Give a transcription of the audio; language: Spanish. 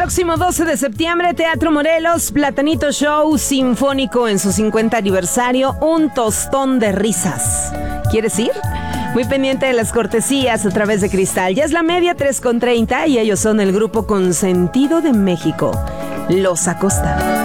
próximo 12 de septiembre, Teatro Morelos, Platanito Show Sinfónico en su 50 aniversario, un tostón de risas. ¿Quieres ir? Muy pendiente de las cortesías a través de Cristal. Ya es la media 3:30 y ellos son el grupo Consentido de México, Los Acosta.